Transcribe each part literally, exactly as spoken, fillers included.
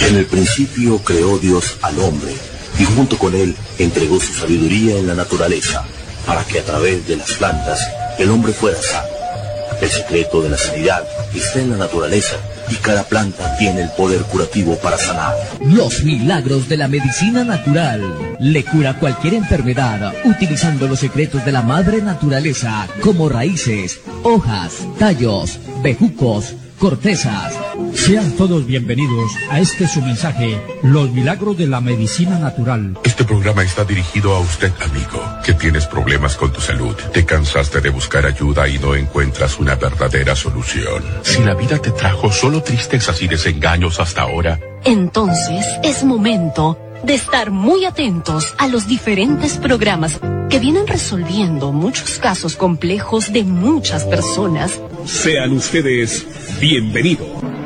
En el principio creó Dios al hombre, y junto con él entregó su sabiduría en la naturaleza, para que a través de las plantas el hombre fuera sano. El secreto de la sanidad está en la naturaleza, y cada planta tiene el poder curativo para sanar. Los milagros de la medicina natural. Le cura cualquier enfermedad utilizando los secretos de la madre naturaleza, como raíces, hojas, tallos, bejucos, cortezas. Sean todos bienvenidos a este su mensaje, Los milagros de la medicina natural. Este programa está dirigido a usted, amigo, que tienes problemas con tu salud. Te cansaste de buscar ayuda y no encuentras una verdadera solución. Si la vida te trajo solo tristezas y desengaños hasta ahora, entonces es momento de estar muy atentos a los diferentes programas que vienen resolviendo muchos casos complejos de muchas personas. Sean ustedes bienvenidos.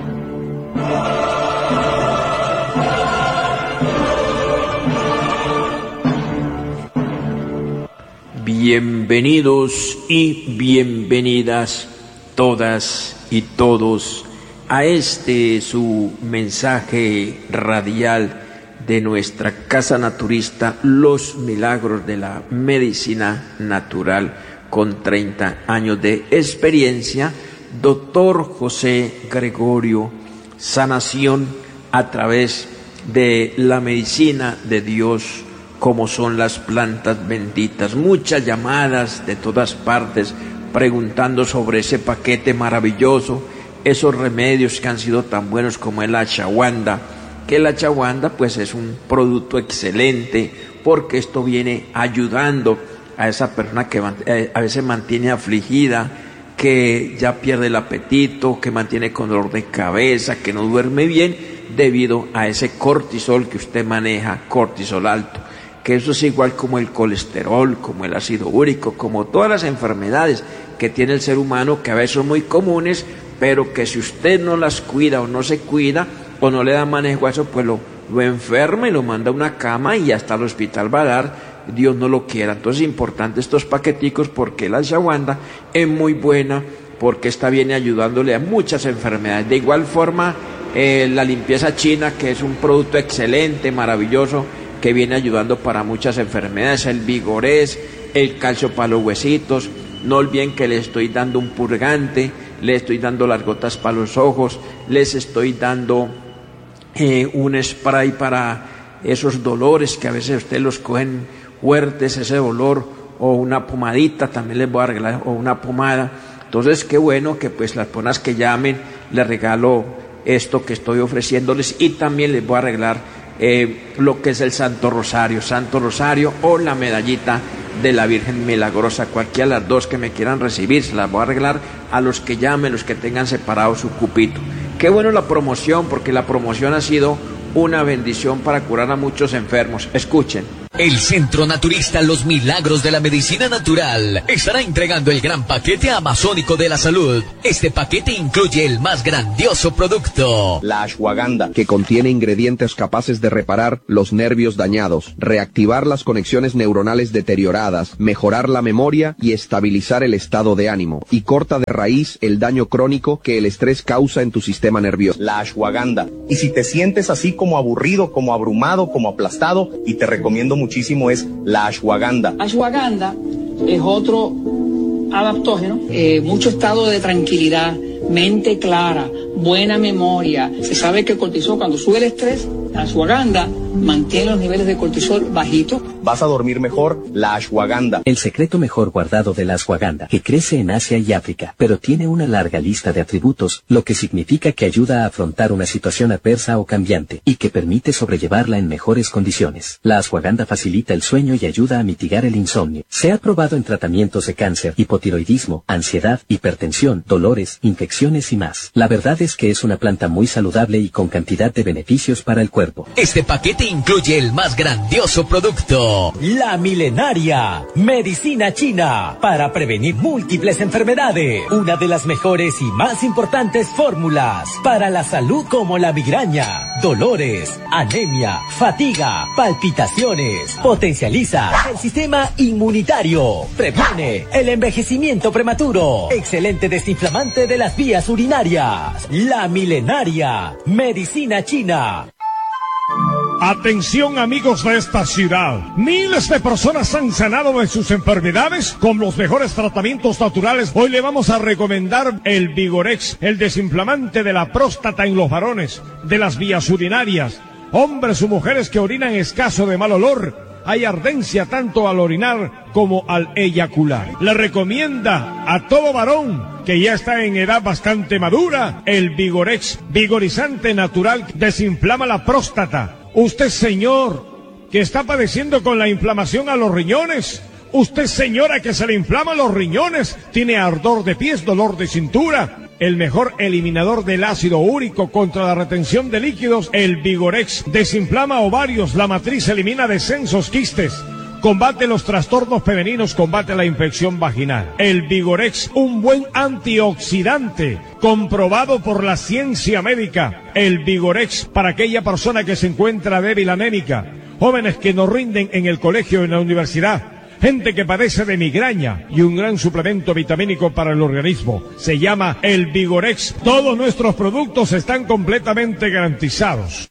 Bienvenidos y bienvenidas todas y todos a este su mensaje radial de nuestra casa naturista, Los milagros de la medicina natural, con treinta años de experiencia, doctor José Gregorio, sanación a través de la medicina de Dios, como son las plantas benditas. Muchas llamadas de todas partes preguntando sobre ese paquete maravilloso, esos remedios que han sido tan buenos como el ashwagandha, que el ashwagandha pues es un producto excelente, porque esto viene ayudando a esa persona que eh, a veces mantiene afligida, que ya pierde el apetito, que mantiene con dolor de cabeza, que no duerme bien debido a ese cortisol que usted maneja, cortisol alto, que eso es igual como el colesterol, como el ácido úrico, como todas las enfermedades que tiene el ser humano, que a veces son muy comunes, pero que si usted no las cuida o no se cuida o no le da manejo a eso, pues lo, lo enferma y lo manda a una cama y hasta al hospital va a dar, Dios no lo quiera. Entonces es importante estos paqueticos, porque la ashwagandha es muy buena, porque esta viene ayudándole a muchas enfermedades. De igual forma, eh, la limpieza china, que es un producto excelente, maravilloso, que viene ayudando para muchas enfermedades, el vigorés, el calcio para los huesitos. No olviden que les estoy dando un purgante, les estoy dando las gotas para los ojos, les estoy dando eh, un spray para esos dolores que a veces ustedes los cogen fuertes, ese dolor, o una pomadita, también les voy a regalar, o una pomada. Entonces, qué bueno que pues las personas que llamen, les regalo esto que estoy ofreciéndoles, y también les voy a regalar eh, lo que es el Santo Rosario, Santo Rosario o la medallita de la Virgen Milagrosa. Cualquiera de las dos que me quieran recibir, se las voy a regalar a los que llamen, los que tengan separado su cupito. Qué bueno la promoción, porque la promoción ha sido una bendición para curar a muchos enfermos. Escuchen. El Centro Naturista Los Milagros de la Medicina Natural estará entregando el gran paquete amazónico de la salud. Este paquete incluye el más grandioso producto, la ashwagandha, que contiene ingredientes capaces de reparar los nervios dañados, reactivar las conexiones neuronales deterioradas, mejorar la memoria y estabilizar el estado de ánimo, y corta de raíz el daño crónico que el estrés causa en tu sistema nervioso. La ashwagandha. Y si te sientes así como aburrido, como abrumado, como aplastado, y te recomiendo muchísimo es la ashwagandha. Ashwagandha es otro adaptógeno, eh, mucho estado de tranquilidad, mente clara, buena memoria. Se sabe que el cortisol, cuando sube el estrés, la ashwagandha mantiene los niveles de cortisol bajitos. Vas a dormir mejor, la ashwagandha. El secreto mejor guardado de la ashwagandha, que crece en Asia y África, pero tiene una larga lista de atributos, lo que significa que ayuda a afrontar una situación adversa o cambiante, y que permite sobrellevarla en mejores condiciones. La ashwagandha facilita el sueño y ayuda a mitigar el insomnio. Se ha probado en tratamientos de cáncer, hipotiroidismo, ansiedad, hipertensión, dolores, infecciones y más. La verdad es que es una planta muy saludable y con cantidad de beneficios para el cuerpo. Este paquete incluye el más grandioso producto, la milenaria medicina china, para prevenir múltiples enfermedades. Una de las mejores y más importantes fórmulas para la salud, como la migraña, dolores, anemia, fatiga, palpitaciones. Potencializa el sistema inmunitario, previene el envejecimiento prematuro, excelente desinflamante de las vías urinarias. La milenaria medicina china. Atención amigos de esta ciudad, miles de personas han sanado de sus enfermedades con los mejores tratamientos naturales. Hoy le vamos a recomendar el Vigorex, el desinflamante de la próstata en los varones, de las vías urinarias, hombres o mujeres que orinan escaso de mal olor. Hay ardencia tanto al orinar como al eyacular. Le recomienda a todo varón que ya está en edad bastante madura el Vigorex, vigorizante natural, desinflama la próstata. Usted, señor, que está padeciendo con la inflamación a los riñones. Usted, señora, que se le inflaman los riñones, tiene ardor de pies, dolor de cintura. El mejor eliminador del ácido úrico contra la retención de líquidos, el Vigorex, desinflama ovarios, la matriz, elimina descensos, quistes. Combate los trastornos femeninos, combate la infección vaginal. El Vigorex, un buen antioxidante, comprobado por la ciencia médica. El Vigorex, para aquella persona que se encuentra débil anémica, jóvenes que no rinden en el colegio o en la universidad, gente que padece de migraña, y un gran suplemento vitamínico para el organismo. Se llama el Vigorex. Todos nuestros productos están completamente garantizados.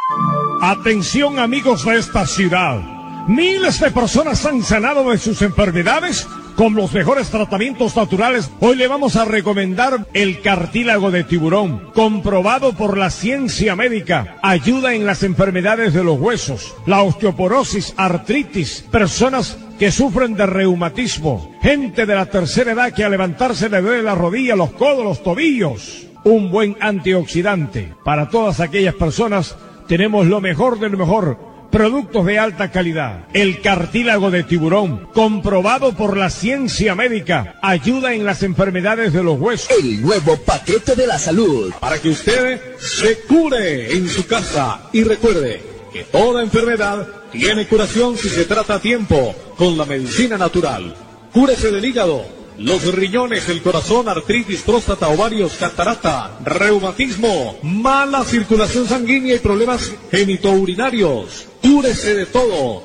Atención amigos de esta ciudad. Miles de personas han sanado de sus enfermedades con los mejores tratamientos naturales. Hoy le vamos a recomendar el cartílago de tiburón, comprobado por la ciencia médica. Ayuda en las enfermedades de los huesos, la osteoporosis, artritis, personas que sufren de reumatismo, gente de la tercera edad que al levantarse le duele la rodilla, los codos, los tobillos. Un buen antioxidante. Para todas aquellas personas tenemos lo mejor de lo mejor. Productos de alta calidad. El cartílago de tiburón, comprobado por la ciencia médica, ayuda en las enfermedades de los huesos. El nuevo paquete de la salud, para que usted se cure en su casa. Y recuerde que toda enfermedad tiene curación si se trata a tiempo con la medicina natural. Cúrese del hígado, los riñones, el corazón, artritis, próstata, ovarios, catarata, reumatismo, mala circulación sanguínea y problemas genitourinarios. Cúrese de todo.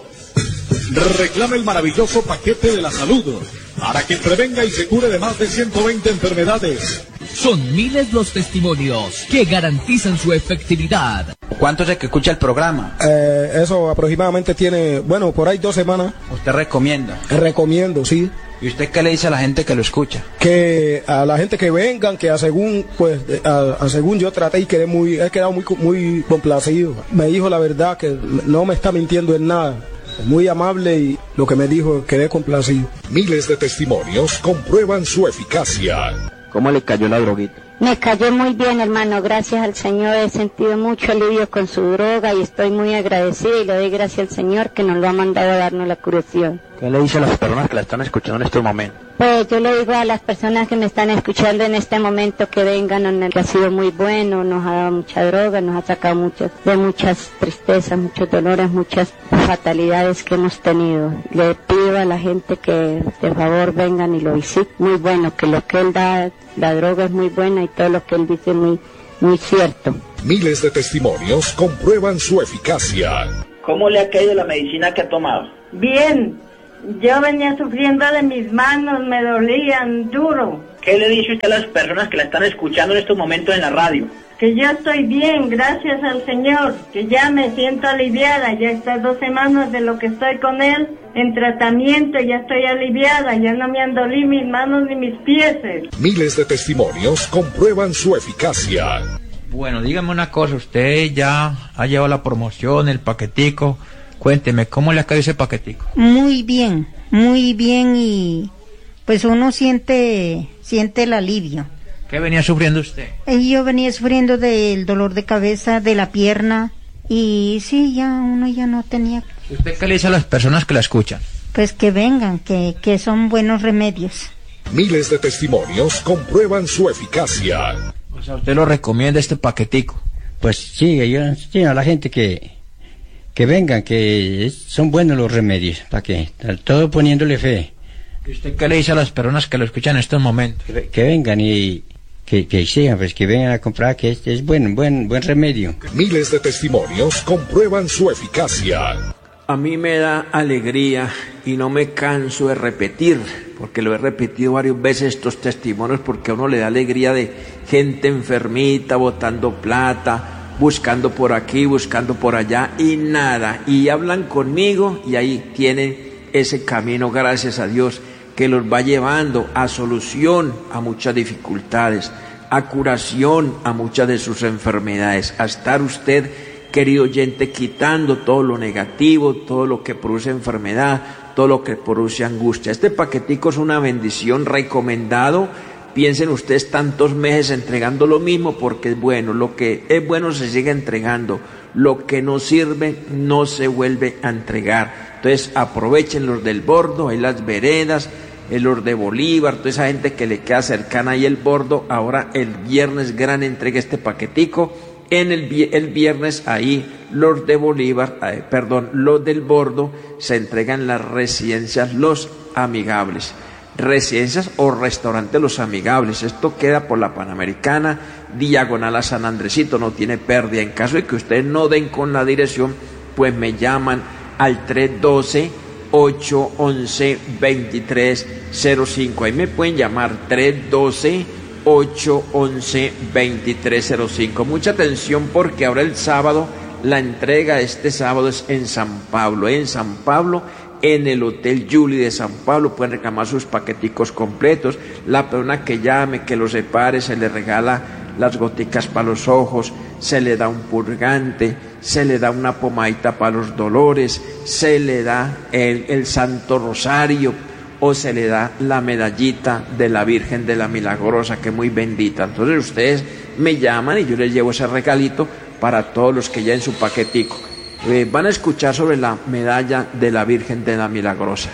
Reclame el maravilloso paquete de la salud para que prevenga y se cure de más de ciento veinte enfermedades. Son miles los testimonios que garantizan su efectividad. ¿Cuánto es que escucha el programa? Eh, eso aproximadamente tiene, bueno, por ahí dos semanas. ¿Usted recomienda? Recomiendo, sí. ¿Y usted qué le dice a la gente que lo escucha? Que a la gente que vengan, que a según, pues, a, a según yo traté y quedé muy, he quedado muy, muy complacido. Me dijo la verdad, que no me está mintiendo en nada. Muy amable, y lo que me dijo, quedé complacido. Miles de testimonios comprueban su eficacia. ¿Cómo le cayó la droguita? Me cayó muy bien, hermano, gracias al Señor. He sentido mucho alivio con su droga y estoy muy agradecida y le doy gracias al Señor que nos lo ha mandado a darnos la curación. ¿Qué le dice a las personas que la están escuchando en estos momentos? Pues yo le digo a las personas que me están escuchando en este momento que vengan, que ha sido muy bueno, nos ha dado mucha droga, nos ha sacado muchas, de muchas tristezas, muchos dolores, muchas fatalidades que hemos tenido. Le pido a la gente que de favor vengan y lo visiten. Muy bueno, que lo que él da, la droga es muy buena y todo lo que él dice es muy, muy cierto. Miles de testimonios comprueban su eficacia. ¿Cómo le ha caído la medicina que ha tomado? Bien. Yo venía sufriendo de mis manos, me dolían duro. ¿Qué le dice usted a las personas que la están escuchando en estos momentos en la radio? Que yo estoy bien, gracias al Señor, que ya me siento aliviada, ya estas dos semanas de lo que estoy con él, en tratamiento, ya estoy aliviada, ya no me han dolido mis manos ni mis pies. Miles de testimonios comprueban su eficacia. Bueno, dígame una cosa, usted ya ha llevado la promoción, el paquetico. Cuénteme, ¿cómo le ha caído ese paquetico? Muy bien, muy bien, y pues uno siente, siente el alivio. ¿Qué venía sufriendo usted? Eh, yo venía sufriendo del dolor de cabeza, de la pierna, y sí, ya uno ya no tenía. ¿Usted qué le dice a las personas que la escuchan? Pues que vengan, que, que son buenos remedios. Miles de testimonios comprueban su eficacia. O sea, ¿usted lo recomienda este paquetico? Pues sí, yo sí, a la gente que... que vengan, que son buenos los remedios, para que, todo poniéndole fe. ¿Y usted qué le dice a las personas que lo escuchan en estos momentos? Que, que vengan y que, que sigan, pues que vengan a comprar, que es, es buen, buen, buen remedio. Miles de testimonios comprueban su eficacia. A mí me da alegría y no me canso de repetir, porque lo he repetido varias veces estos testimonios, porque a uno le da alegría de gente enfermita, botando plata, buscando por aquí, buscando por allá y nada. Y hablan conmigo y ahí tienen ese camino, gracias a Dios, que los va llevando a solución a muchas dificultades, a curación a muchas de sus enfermedades, a estar usted, querido oyente, quitando todo lo negativo, todo lo que produce enfermedad, todo lo que produce angustia. Este paquetico es una bendición, recomendado. Piensen ustedes tantos meses entregando lo mismo porque es bueno. Lo que es bueno se sigue entregando. Lo que no sirve no se vuelve a entregar. Entonces aprovechen los del Bordo, ahí las veredas, los de Bolívar, toda esa gente que le queda cercana ahí el Bordo. Ahora el viernes gran entrega este paquetico. En el, el viernes ahí los de Bolívar, eh, perdón, los del Bordo se entregan las residencias Los Amigables. Residencias o restaurante Los Amigables. Esto queda por la Panamericana, diagonal a San Andresito, no tiene pérdida. En caso de que ustedes no den con la dirección, pues me llaman al tres uno dos, ocho uno uno, dos tres cero cinco. Ahí me pueden llamar tres uno dos, ocho uno uno, dos tres cero cinco. Mucha atención porque ahora el sábado, la entrega este sábado es en San Pablo, en San Pablo, en el Hotel Julie de San Pablo. Pueden reclamar sus paqueticos completos. La persona que llame, que los separe, se le regala las goticas para los ojos, se le da un purgante, se le da una pomadita para los dolores, se le da el, el Santo Rosario, o se le da la medallita de la Virgen de la Milagrosa, que es muy bendita. Entonces ustedes me llaman y yo les llevo ese regalito para todos los que ya en su paquetico. Eh, van a escuchar sobre la medalla de la Virgen de la Milagrosa.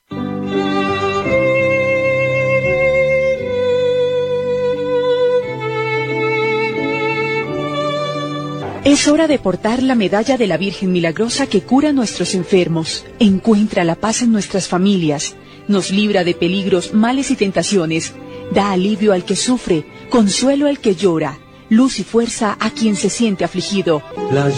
Es hora de portar la medalla de la Virgen Milagrosa que cura a nuestros enfermos, encuentra la paz en nuestras familias, nos libra de peligros, males y tentaciones, da alivio al que sufre, consuelo al que llora, luz y fuerza a quien se siente afligido. La